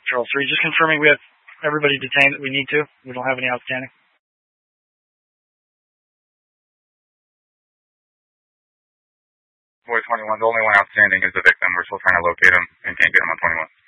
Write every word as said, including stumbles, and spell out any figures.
Patrol three, just confirming we have everybody detained that we need to. We don't have any outstanding. Boy twenty-one, the only one outstanding is the victim. We're still trying to locate him and can't get him on twenty-one.